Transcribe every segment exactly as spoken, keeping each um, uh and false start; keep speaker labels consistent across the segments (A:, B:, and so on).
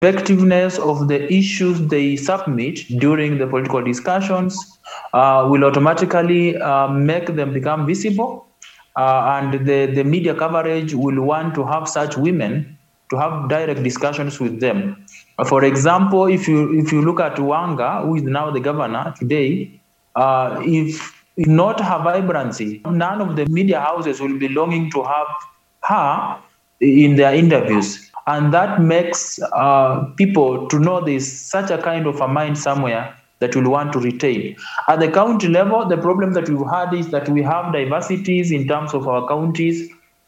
A: effectiveness of the issues they submit during the political discussions uh, will automatically uh, make them become visible, uh, and the, the media coverage will want to have such women to have direct discussions with them. Uh, for example, if you if you look at Wanga, who is now the governor today, uh, if not her vibrancy, none of the media houses will be longing to have her in their interviews. And that makes uh, people to know there's such a kind of a mind somewhere that will want to retain. At the county level, the problem that we've had is that we have diversities in terms of our counties.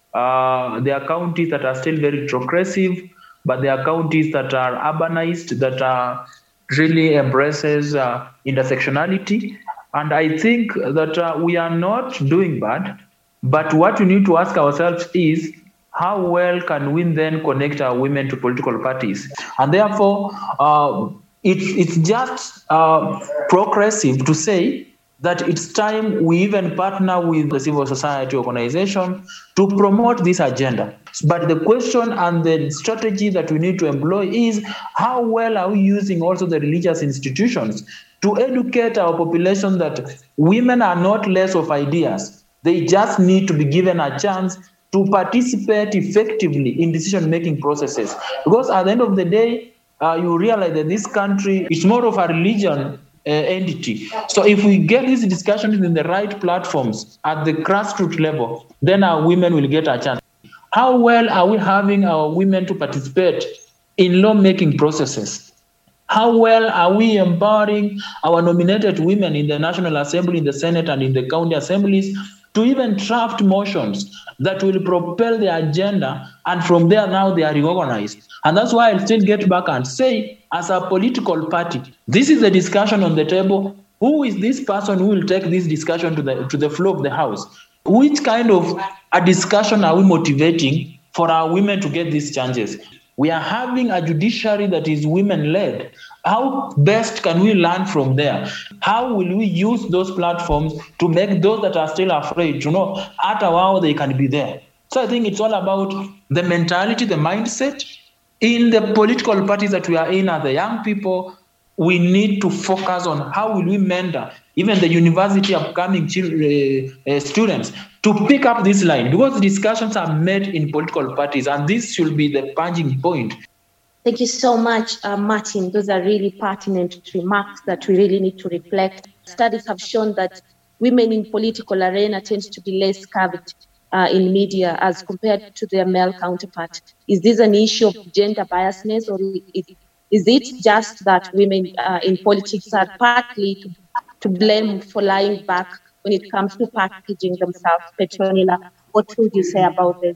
A: Uh, there are counties that are still very progressive, but there are counties that are urbanized, that are really embraces uh, intersectionality. And I think that uh, we are not doing bad, but what we need to ask ourselves is how well can we then connect our women to political parties? And therefore, uh, it's, it's just uh, progressive to say that it's time we even partner with the civil society organization to promote this agenda. But the question and the strategy that we need to employ is how well are we using also the religious institutions to educate our population that women are not less of ideas. They just need to be given a chance to participate effectively in decision-making processes. Because at the end of the day, uh, you realize that this country is more of a religion uh, entity. So if we get these discussions in the right platforms at the grassroots level, then our women will get a chance. How well are we having our women to participate in law-making processes? How well are we empowering our nominated women in the National Assembly, in the Senate, and in the county assemblies to even draft motions that will propel the agenda, and from there now they are reorganized. And that's why I'll still get back and say, as a political party, this is the discussion on the table. Who is this person who will take this discussion to the, to the floor of the House? Which kind of a discussion are we motivating for our women to get these chances? We are having a judiciary that is women-led. How best can we learn from there? How will we use those platforms to make those that are still afraid to know at a while they can be there? So I think it's all about the mentality, the mindset. In the political parties that we are in as the young people, we need to focus on how will we mentor even the university upcoming children, uh, uh, students to pick up this line, because discussions are made in political parties, and this should be the punching point.
B: Thank you so much, uh, Martin. Those are really pertinent remarks that we really need to reflect. Studies have shown that women in political arena tend to be less covered uh, in media as compared to their male counterpart. Is this an issue of gender biasness, or is, is it just that women uh, in politics are partly to, to blame for lying back when it comes to packaging themselves? Petronila, what would you say about this?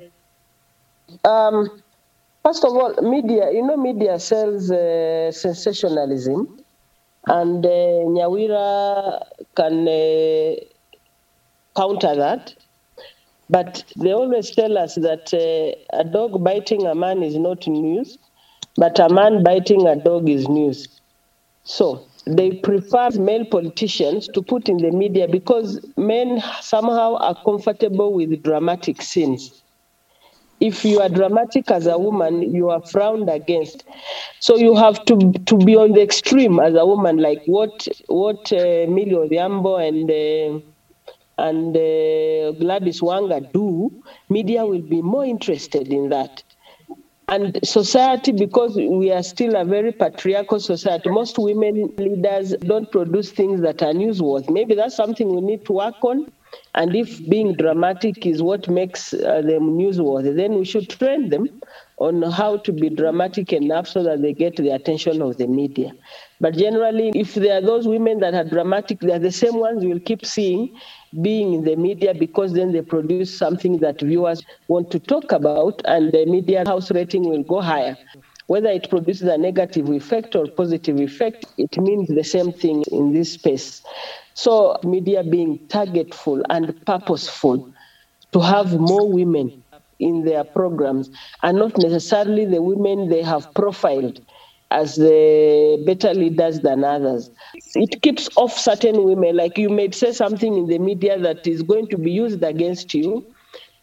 C: Um, first of all, media, you know, media sells uh, sensationalism, and uh, Nyawira can uh, counter that. But they always tell us that uh, a dog biting a man is not news, but a man biting a dog is news. So they prefer male politicians to put in the media because men somehow are comfortable with dramatic scenes. If you are dramatic as a woman, you are frowned against. So you have to to be on the extreme as a woman, like what what uh, Millie Odhiambo and uh, and uh, Gladys Wanga do. Media will be more interested in that. And society, because we are still a very patriarchal society, most women leaders don't produce things that are newsworthy. Maybe that's something we need to work on. And if being dramatic is what makes uh, them newsworthy, then we should train them on how to be dramatic enough so that they get the attention of the media. But generally, if there are those women that are dramatic, they are the same ones you will keep seeing being in the media, because then they produce something that viewers want to talk about, and the media house rating will go higher. Whether it produces a negative effect or positive effect, it means the same thing in this space. So media being targetful and purposeful to have more women in their programs, and not necessarily the women they have profiled as the better leaders than others. It keeps off certain women. Like you may say something in the media that is going to be used against you,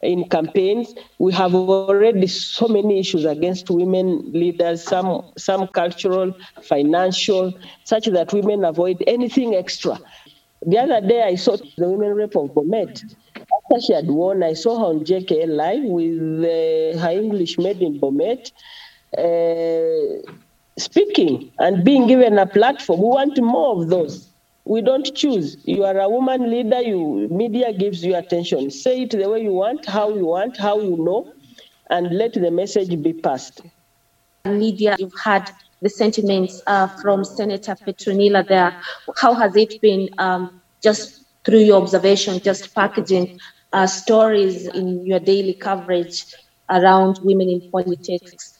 C: in campaigns. We have already so many issues against women leaders, some some cultural, financial, such that women avoid anything extra. The other day I saw the women rep of Bomet. After she had won, I saw her on J K L Live with uh, her English maid in Bomet, uh, speaking and being given a platform. We want more of those. We don't choose. You are a woman leader, you media gives you attention. Say it the way you want, how you want, how you know, and let the message be passed.
B: Media, you've had the sentiments uh, from Senator Petronilla there. How has it been, um, just through your observation, just packaging uh, stories in your daily coverage around women in politics?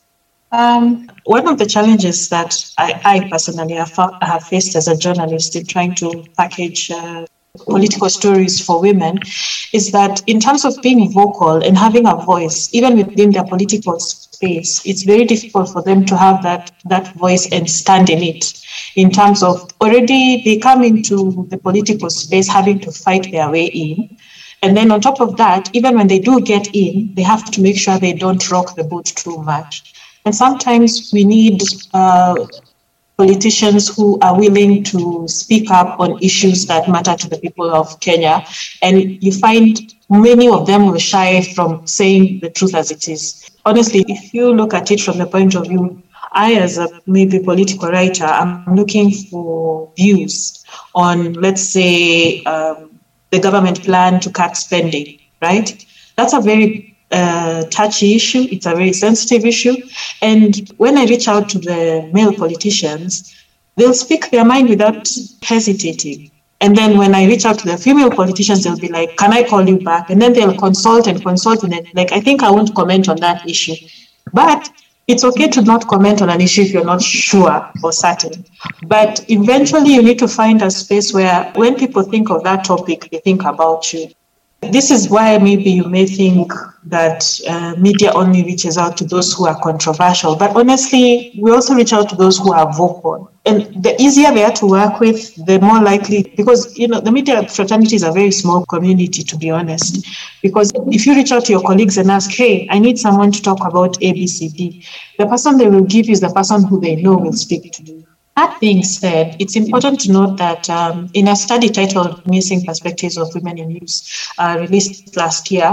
D: Um, one of the challenges that I, I personally have, have faced as a journalist in trying to package uh, political stories for women is that in terms of being vocal and having a voice, even within their political space, it's very difficult for them to have that, that voice and stand in it. In terms of already they come into the political space having to fight their way in. And then on top of that, even when they do get in, they have to make sure they don't rock the boat too much. And sometimes we need uh, politicians who are willing to speak up on issues that matter to the people of Kenya. And you find many of them will shy from saying the truth as it is. Honestly, if you look at it from the point of view, I, as a maybe political writer, I'm looking for views on, let's say, um, the government plan to cut spending, right? That's a very Uh, touchy issue. It's a very sensitive issue. And when I reach out to the male politicians, they'll speak their mind without hesitating. And then when I reach out to the female politicians, they'll be like, can I call you back? And then they'll consult and consult. And then, like, I think I won't comment on that issue. But it's okay to not comment on an issue if you're not sure or certain. But eventually you need to find a space where when people think of that topic, they think about you. This is why maybe you may think that uh, media only reaches out to those who are controversial, but honestly, we also reach out to those who are vocal. And the easier they are to work with, the more likely, because, you know, the media fraternity is a very small community, to be honest. Because if you reach out to your colleagues and ask, hey, I need someone to talk about A, B, C, D, the person they will give you is the person who they know will speak to you. That being said, it's important to note that um, in a study titled Missing Perspectives of Women in News, uh, released last year,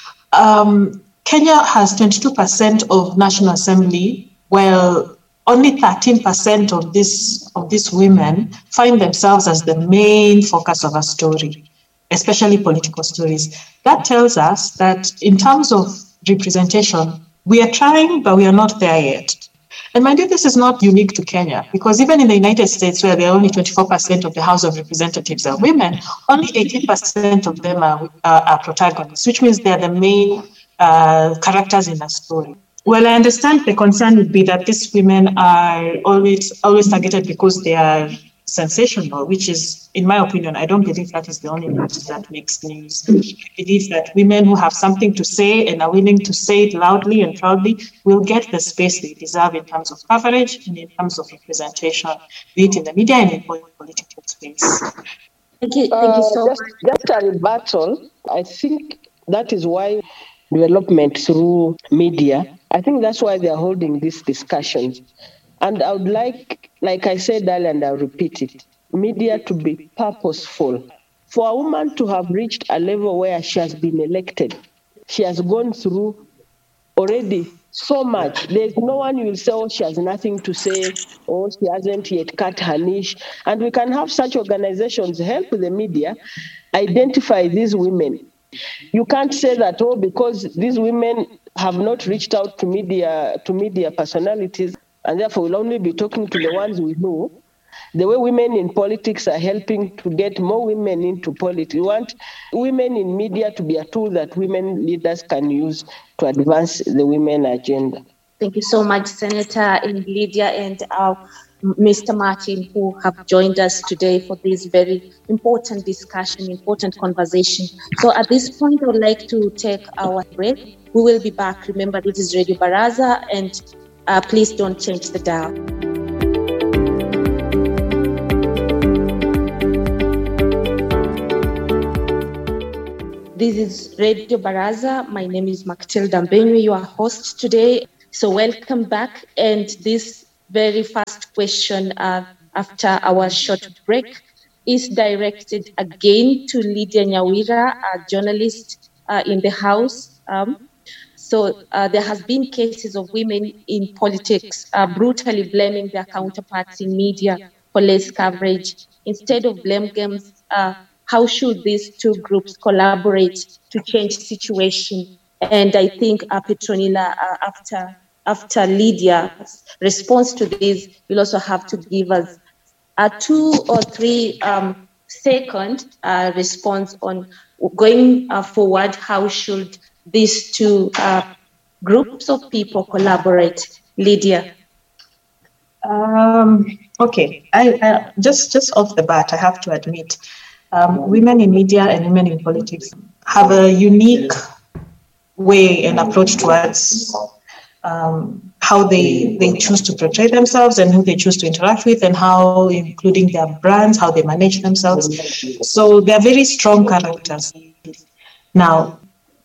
D: um, Kenya has twenty-two percent of National Assembly, while only thirteen percent of this of these women find themselves as the main focus of a story, especially political stories. That tells us that in terms of representation, we are trying, but we are not there yet. And mind you, this is not unique to Kenya, because even in the United States, where there are only twenty-four percent of the House of Representatives are women, only eighteen percent of them are, are, are protagonists, which means they're the main uh, characters in a story. Well, I understand the concern would be that these women are always always targeted because they are sensational, which is, in my opinion, I don't believe that is the only news that makes news. I believe that women who have something to say and are willing to say it loudly and proudly will get the space they deserve in terms of coverage and in terms of representation, be it in the media and in political space.
B: Thank you, thank you so
C: uh, just,
B: much.
C: Just a rebuttal. I think that is why development through media, I think that's why they are holding these discussions. And I would like, like I said earlier, and I'll repeat it, media to be purposeful. For a woman to have reached a level where she has been elected, she has gone through already so much. There's no one you will say, oh, she has nothing to say, or she hasn't yet cut her niche. And we can have such organizations help the media identify these women. You can't say that, oh, because these women have not reached out to media, to media personalities, and therefore we'll only be talking to the ones we know. The way women in politics are helping to get more women into politics. We want women in media to be a tool that women leaders can use to advance the women agenda.
B: Thank you so much, Senator Lydia and uh, Mister Martin, who have joined us today for this very important discussion, important conversation. So at this point, I would like to take our break. We will be back. Remember, this is Radio Baraza, and Uh, please don't change the dial. This is Radio Baraza. My name is Matilda Mbenyu, your host today. So welcome back. And this very first question uh, after our short break is directed again to Lydia Nyawira, a journalist uh, in the House. Um, so uh, there has been cases of women in politics uh, brutally blaming their counterparts in media for less coverage. Instead of blame games, uh, how should these two groups collaborate to change situation? And I think uh, Petronila, uh, after after Lydia's response to this, will also have to give us a two or three um, second uh, response on going uh, forward. How should these two uh, groups of people collaborate? Lydia.
D: Um, okay, I, I just just off the bat, I have to admit, um, women in media and women in politics have a unique way and approach towards um, how they they choose to portray themselves and who they choose to interact with, and how, including their brands, how they manage themselves. So they're very strong characters. Now,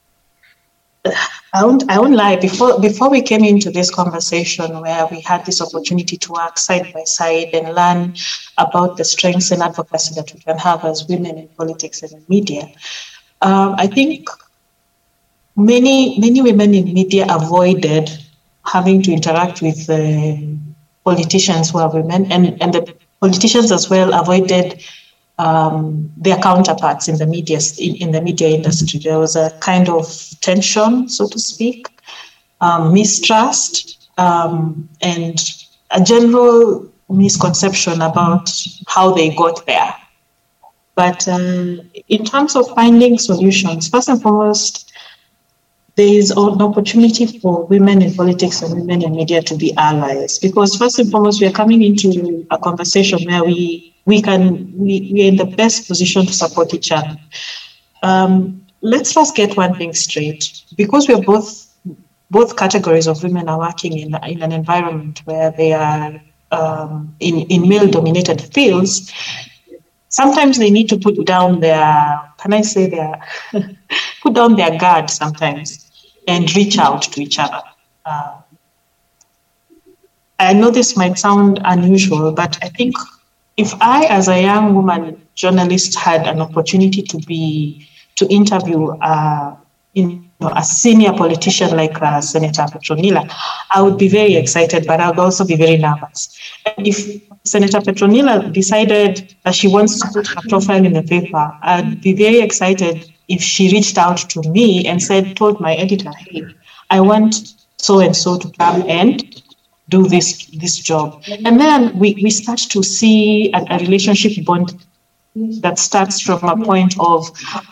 D: I won't, I won't lie, before, before we came into this conversation where we had this opportunity to work side by side and learn about the strengths and advocacy that we can have as women in politics and in media, um, I think many, many women in media avoided having to interact with uh, politicians who are women, and, and the politicians as well avoided Um, their counterparts in the media in, in the media industry. There was a kind of tension, so to speak, um, mistrust, um, and a general misconception about how they got there. But um, in terms of finding solutions, first and foremost, there is an opportunity for women in politics and women in media to be allies, because first and foremost, we are coming into a conversation where we we can we, we are in the best position to support each other. Um, let's first get one thing straight, because we are both both categories of women are working in in an environment where they are um, in in male-dominated fields. Sometimes they need to put down their, can I say their, put down their guard sometimes and reach out to each other. Uh, I know this might sound unusual, but I think if I, as a young woman journalist, had an opportunity to be, to interview uh, in, you know, a senior politician like uh, Senator Petronila, I would be very excited, but I would also be very nervous. And if Senator Petronila decided that she wants to put her profile in the paper, I'd be very excited if she reached out to me and said, told my editor, hey, I want so-and-so to come and do this this job. And then we, we start to see a, a relationship bond that starts from a point of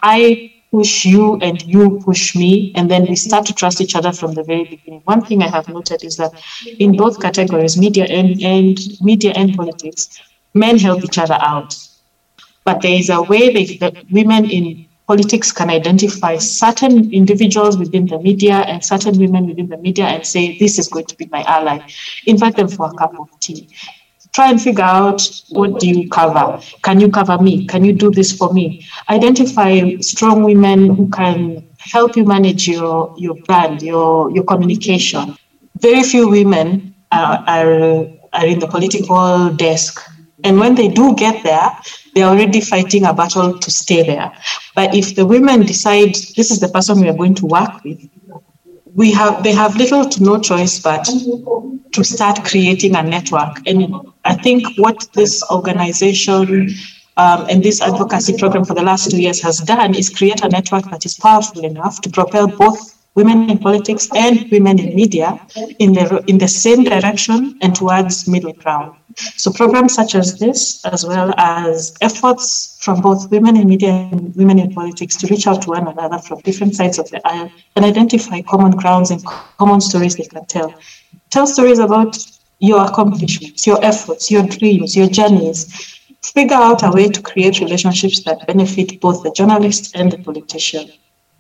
D: I push you and you push me, and then we start to trust each other from the very beginning. One thing I have noted is that in both categories, media and, and media and politics, men help each other out. But there is a way they, that women in politics can identify certain individuals within the media and certain women within the media and say, this is going to be my ally. Invite them for a cup of tea. Try and figure out, what do you cover? Can you cover me? Can you do this for me? Identify strong women who can help you manage your, your brand, your, your communication. Very few women are, are, are in the political desk. And when they do get there, they're already fighting a battle to stay there. But if the women decide this is the person we are going to work with, we have they have little to no choice but to start creating a network. And I think what this organization um, and this advocacy program for the last two years has done is create a network that is powerful enough to propel both women in politics and women in media in the in the same direction and towards middle ground. So programs such as this, as well as efforts from both women in media and women in politics to reach out to one another from different sides of the aisle and identify common grounds and common stories they can tell. Tell stories about your accomplishments, your efforts, your dreams, your journeys. Figure out a way to create relationships that benefit both the journalist and the politician.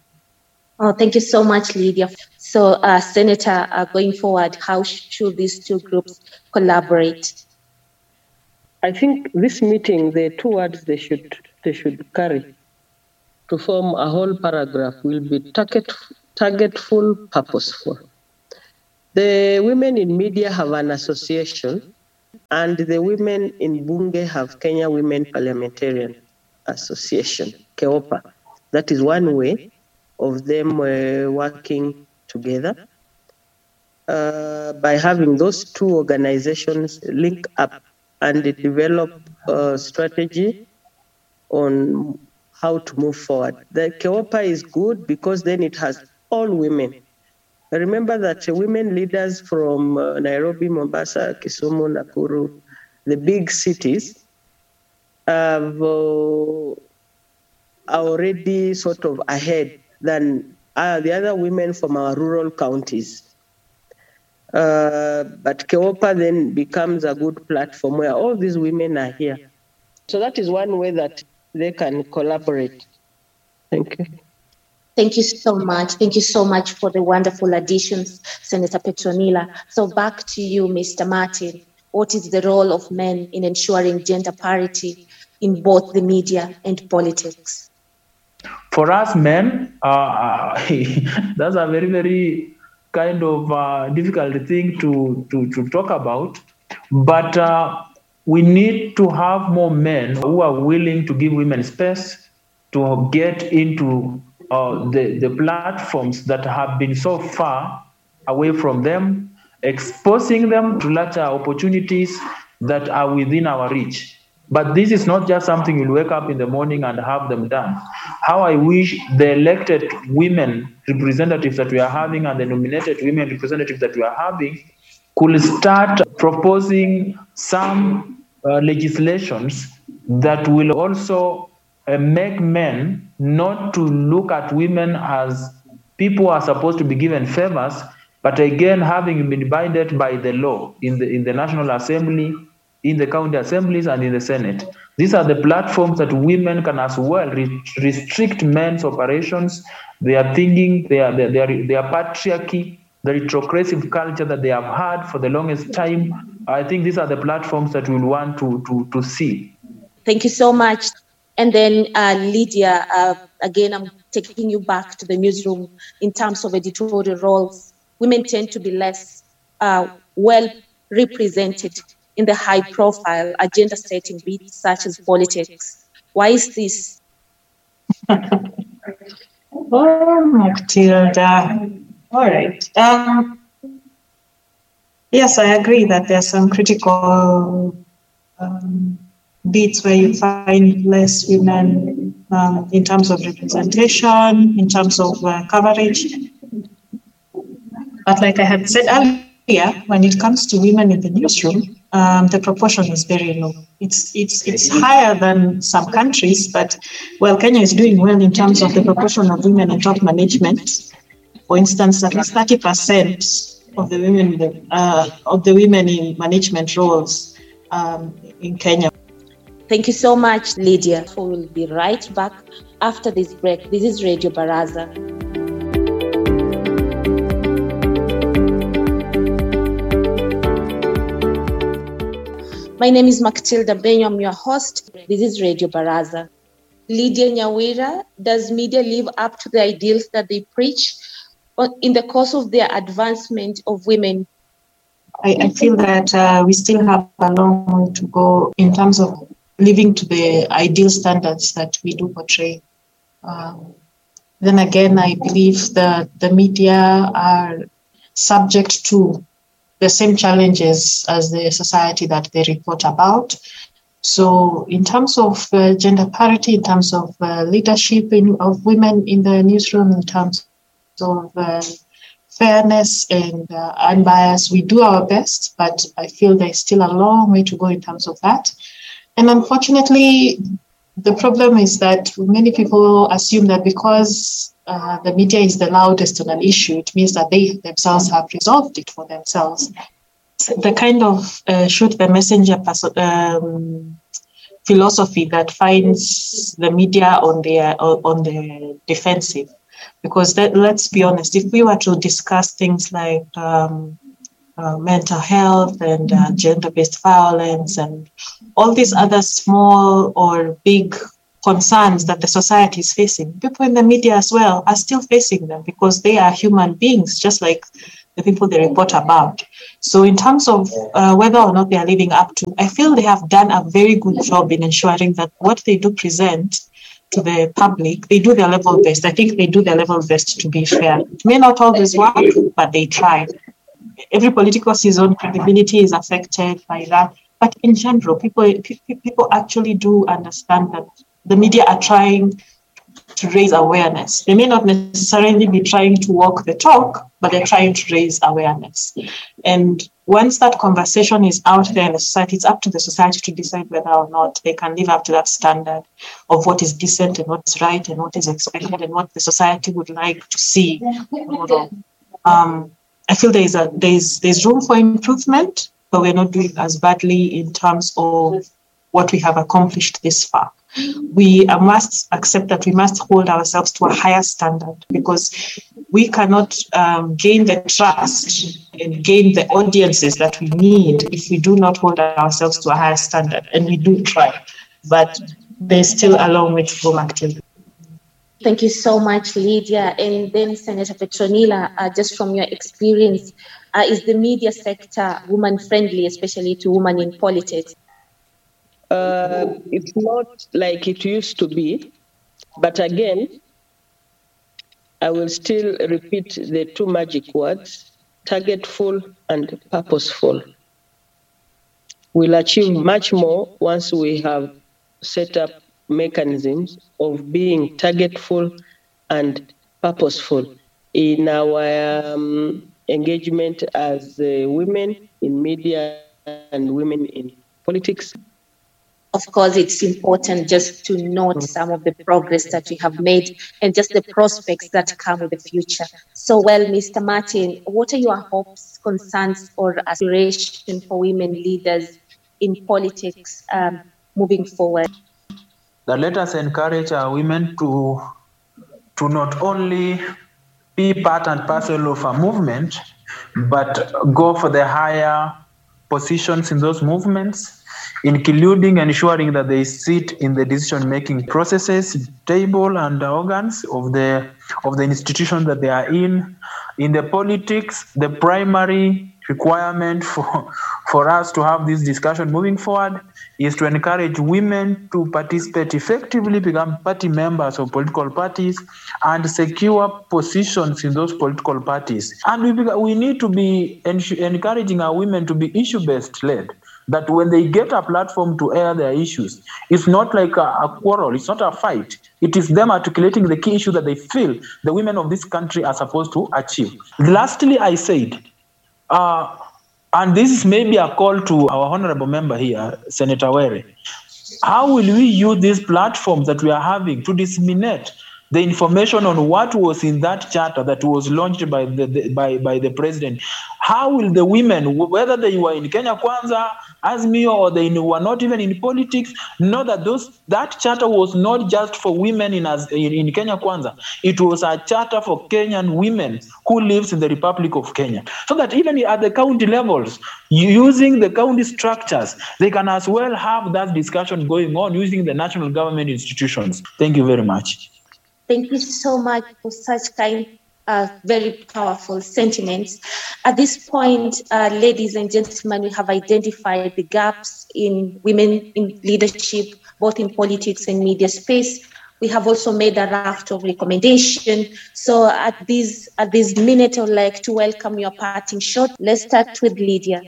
B: Oh, thank you so much, Lydia. So, uh, Senator, uh, going forward, how should these two groups collaborate?
C: I think this meeting, the two words they should they should carry to form a whole paragraph will be target, targetful, purposeful. The women in media have an association, and the women in Bunge have Kenya Women Parliamentarian Association, KEOPA. That is one way of them uh, working together. Uh, by having those two organizations link up and develop a strategy on how to move forward. The KEOPA is good because then it has all women. Remember that uh, women leaders from uh, Nairobi, Mombasa, Kisumu, Nakuru, the big cities, have, uh, are already sort of ahead than uh, the other women from our rural counties. Uh, but KEOPA then becomes a good platform where all these women are here. So that is one way that they can collaborate. Thank you.
B: Thank you so much. Thank you so much for the wonderful additions, Senator Petronilla. So back to you, Mister Martin. What is the role of men in ensuring gender parity in both the media and politics?
A: For us men, uh, that's a very, very kind of uh, difficult thing to, to, to talk about. But uh, we need to have more men who are willing to give women space to get into uh, the, the platforms that have been so far away from them, exposing them to larger opportunities that are within our reach. But this is not just something you'll wake up in the morning and have them done. How I wish the elected women representatives that we are having and the nominated women representatives that we are having could start proposing some uh, legislations that will also uh, make men not to look at women as people who are supposed to be given favors, but again, having been binded by the law in the, in the National Assembly, in the county assemblies, and in the Senate. These are the platforms that women can as well re- restrict men's operations, their thinking, their, their, their, their patriarchy, the retrogressive culture that they have had for the longest time. I think these are the platforms that we'll want to, to, to see.
B: Thank you so much. And then uh, Lydia, uh, again, I'm taking you back to the newsroom in terms of editorial roles. Women tend to be less uh, well represented in the high-profile agenda-setting beats such as politics. Why is this?
D: Oh, Matilda. All right. Um, yes, I agree that there are some critical um, beats where you find less women um, in terms of representation, in terms of uh, coverage. But like I had said earlier, when it comes to women in the newsroom, um, the proportion is very low. It's it's it's higher than some countries, but well, Kenya is doing well in terms of the proportion of women in top management. For instance, at least thirty percent of the women in the, uh, of the women in management roles um, in Kenya.
B: Thank you so much, Lydia. We'll be right back after this break. This is Radio Baraza. My name is Matilda Benyo. I'm your host. This is Radio Baraza. Lydia Nyawira, does media live up to the ideals that they preach in the course of their advancement of women?
D: I, I feel that uh, we still have a long way to go in terms of living to the ideal standards that we do portray. Um, then again, I believe that the media are subject to the same challenges as the society that they report about. So in terms of uh, gender parity, in terms of uh, leadership in, of women in the newsroom, in terms of uh, fairness and uh, unbiased, we do our best, but I feel there's still a long way to go in terms of that. And unfortunately, the problem is that many people assume that because uh, the media is the loudest on an issue, it means that they themselves have resolved it for themselves. The kind of uh, shoot the messenger pers- um, philosophy that finds the media on their on the defensive, because that, let's be honest, if we were to discuss things like um, uh, mental health and uh, gender-based violence and all these other small or big concerns that the society is facing, people in the media as well are still facing them because they are human beings, just like the people they report about. So in terms of uh, whether or not they are living up to, I feel they have done a very good job in ensuring that what they do present to the public, they do their level best. I think they do their level best, to be fair. It may not always work, but they try. Every political season, credibility is affected by that. But in general, people people actually do understand that the media are trying to raise awareness. They may not necessarily be trying to walk the talk, but they're trying to raise awareness. And once that conversation is out there in the society, it's up to the society to decide whether or not they can live up to that standard of what is decent and what's right and what is expected and what the society would like to see. Um, I feel there is a there's there's room for improvement, but we're not doing as badly in terms of what we have accomplished this far. We must accept that we must hold ourselves to a higher standard, because we cannot um, gain the trust and gain the audiences that we need if we do not hold ourselves to a higher standard. And we do try, but there's still a long way to go actively.
B: Thank you so much, Lydia. And then Senator Petronila, uh, just from your experience, uh, is the media sector woman-friendly, especially to women in politics?
C: Uh, it's not like it used to be, but again, I will still repeat the two magic words, targetful and purposeful. We'll achieve much more once we have set up mechanisms of being targetful and purposeful in our um, engagement as uh, women in media and women in politics.
B: Of course, it's important just to note some of the progress that we have made and just the prospects that come with the future. So, well, Mister Martin, what are your hopes, concerns, or aspirations for women leaders in politics um, moving forward?
A: That let us encourage our women to, to not only be part and parcel of a movement, but go for the higher positions in those movements, including ensuring that they sit in the decision-making processes, table and organs of the of the institution that they are in. In the politics, the primary requirement for, for us to have this discussion moving forward is to encourage women to participate effectively, become party members of political parties, and secure positions in those political parties. And we, we need to be encouraging our women to be issue-based led, that when they get a platform to air their issues, it's not like a, a quarrel, it's not a fight. It is them articulating the key issue that they feel the women of this country are supposed to achieve. Lastly, I said, uh, and this is maybe a call to our honorable member here, Senator Were, how will we use these platforms that we are having to disseminate the information on what was in that charter that was launched by the, the by, by the president? How will the women, whether they were in Kenya Kwanza, Azimio, or they were not even in politics, know that those that charter was not just for women in, in, in Kenya Kwanza. It was a charter for Kenyan women who lives in the Republic of Kenya. So that even at the county levels, using the county structures, they can as well have that discussion going on using the national government institutions. Thank you very much.
B: Thank you so much for such kind, uh, very powerful sentiments. At this point, uh, ladies and gentlemen, we have identified the gaps in women in leadership, both in politics and media space. We have also made a raft of recommendation. So at this at this minute, I would like to welcome your parting shot. Let's start with Lydia.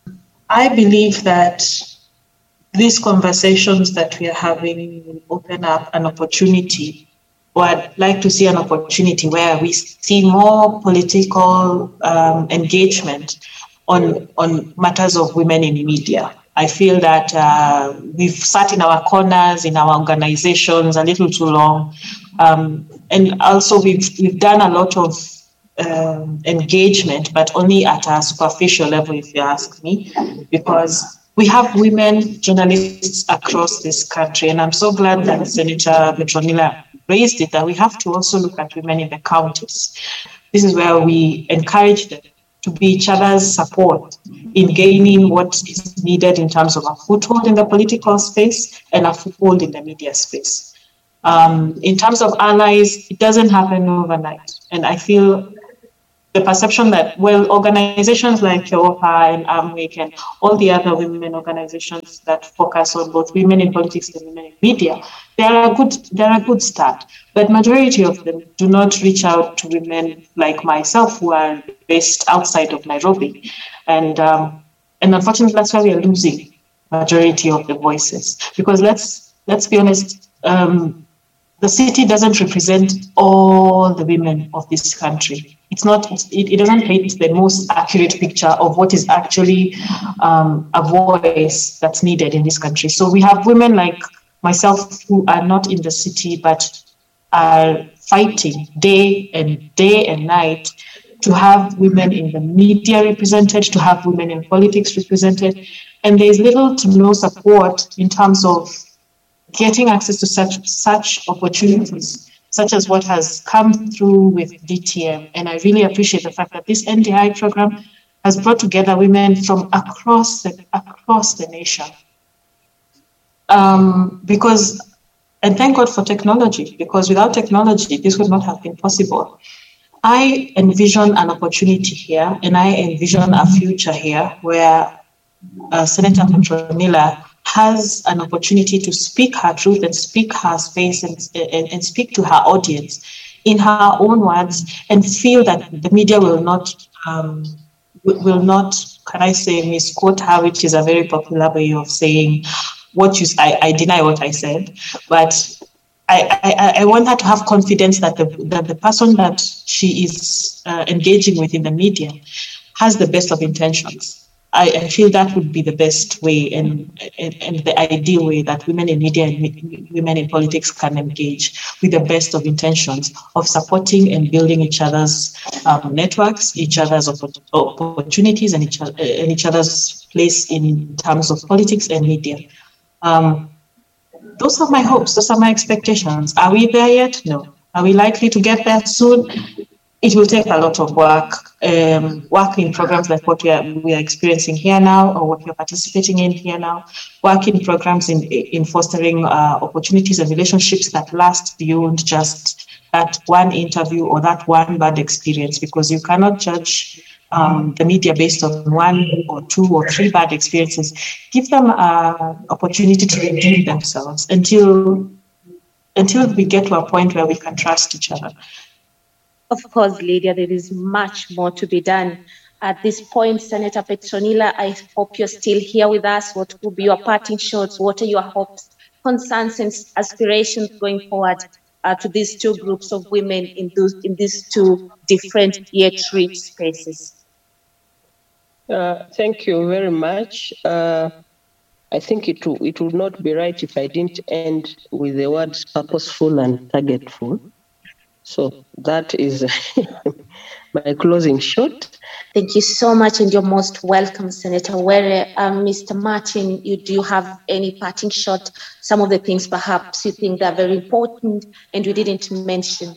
D: I believe that these conversations that we are having will open up an opportunity, or I'd like to see an opportunity where we see more political um, engagement on, on matters of women in media. I feel that uh, we've sat in our corners, in our organizations a little too long. Um, and also we've, we've done a lot of um, engagement, but only at a superficial level, if you ask me, because we have women journalists across this country. And I'm so glad that Senator Petronila raised it, that we have to also look at women in the counties. This is where we encourage them to be each other's support in gaining what is needed in terms of a foothold in the political space and a foothold in the media space. Um, in terms of allies, it doesn't happen overnight. And I feel the perception that, well, organizations like Keopa and Amwik and all the other women organizations that focus on both women in politics and women in media, they are a good, they are a good start. But majority of them do not reach out to women like myself who are based outside of Nairobi. And, um, and unfortunately, that's why we are losing majority of the voices. Because let's, let's be honest, um, the city doesn't represent all the women of this country. It's not, it, it doesn't paint the most accurate picture of what is actually um, a voice that's needed in this country. So we have women like myself who are not in the city, but are fighting day and day and night to have women in the media represented, to have women in politics represented. And there's little to no support in terms of getting access to such such opportunities, such as what has come through with D T M. And I really appreciate the fact that this N D I program has brought together women from across the, across the nation. Um, because, and thank God for technology, because without technology, this would not have been possible. I envision an opportunity here, and I envision a future here where uh, Senator Petronila has an opportunity to speak her truth and speak her space and, and, and speak to her audience in her own words, and feel that the media will not, um, will not, can I say, misquote her, which is a very popular way of saying what you, I, I deny what I said, but I, I, I want her to have confidence that the, that the person that she is uh, engaging with in the media has the best of intentions. I, I feel that would be the best way and, and, and the ideal way that women in media and women in politics can engage with the best of intentions of supporting and building each other's um, networks, each other's opportunities, and each, and each other's place in terms of politics and media. Um, those are my hopes. Those are my expectations. Are we there yet? No. Are we likely to get there soon? It will take a lot of work, um, work in programs like what we are, we are experiencing here now, or what we are participating in here now, work in programs in, in fostering uh, opportunities and relationships that last beyond just that one interview or that one bad experience, because you cannot judge um, the media based on one or two or three bad experiences. Give them an opportunity to redeem themselves until, until we get to a point where we can trust each other.
B: Of course, Lydia, there is much more to be done. At this point, Senator Petronila, I hope you're still here with us. What will be your parting shots? What are your hopes, concerns, and aspirations going forward uh, to these two groups of women in, those, in these two different yet rich spaces?
C: Uh, thank you very much. Uh, I think it, it would not be right if I didn't end with the words purposeful and targetful. So that is my closing shot.
B: Thank you so much, and you're most welcome, Senator Were. Um, Mister Martin, you, do you have any parting shot? Some of the things perhaps you think are very important and we didn't mention.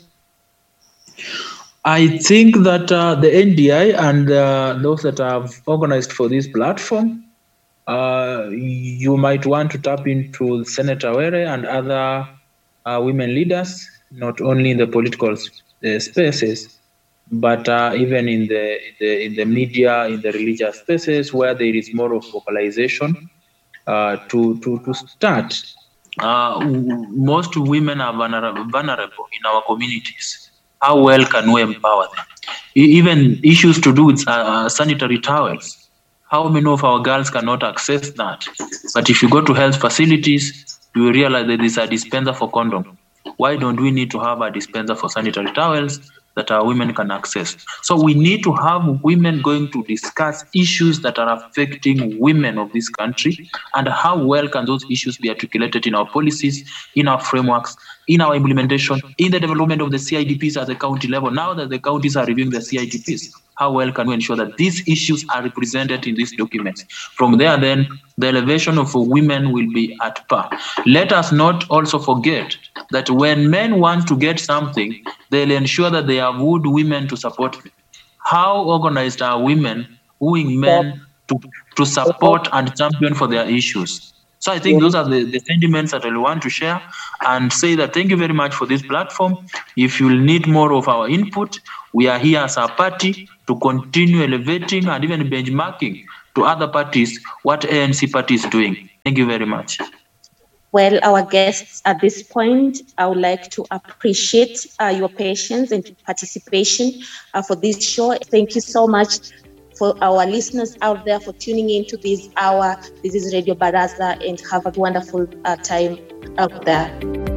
A: I think that uh, the N D I and uh, those that have organized for this platform, uh, you might want to tap into Senator Were and other uh, women leaders, not only in the political uh, spaces, but uh, even in the, the in the media, in the religious spaces, where there is more of vocalization uh, to, to, to start. Uh, most women are vulnerable, vulnerable in our communities. How well can we empower them? Even issues to do with uh, sanitary towels. How many of our girls cannot access that? But if you go to health facilities, you will realize that there is a dispenser for condom. Why don't we need to have a dispenser for sanitary towels that our women can access? So we need to have women going to discuss issues that are affecting women of this country, and how well can those issues be articulated in our policies, in our frameworks, in our implementation, in the development of the C I D Ps at the county level. Now that the counties are reviewing the C I D Ps, how well can we ensure that these issues are represented in these documents? From there, then, the elevation of women will be at par. Let us not also forget that when men want to get something, they'll ensure that they have wooed women to support them. How organized are women wooing men to, to support and champion for their issues? So I think those are the, the sentiments that I want to share and say that thank you very much for this platform. If you need more of our input, we are here as a party to continue elevating and even benchmarking to other parties what A N C party is doing. Thank you very much.
B: Well, our guests at this point, I would like to appreciate uh, your patience and participation uh, for this show. Thank you so much for our listeners out there for tuning in to this hour. This is Radio Baraza, and have a wonderful uh, time out there.